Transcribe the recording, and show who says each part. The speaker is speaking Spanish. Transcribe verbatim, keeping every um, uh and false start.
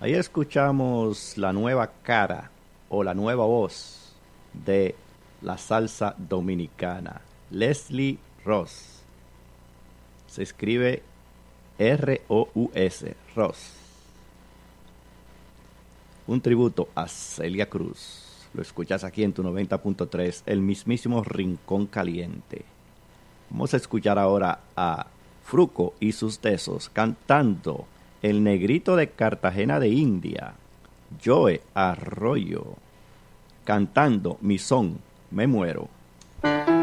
Speaker 1: Ahí escuchamos la nueva cara o la nueva voz de la salsa dominicana, Leslie Ross. Se escribe R O U S, Ross. Un tributo a Celia Cruz. Lo escuchas aquí en tu noventa punto tres, el mismísimo Rincón Caliente. Vamos a escuchar ahora a Fruco y sus tesos cantando El Negrito de Cartagena de India, Joe Arroyo, cantando Mi Son, Me Muero.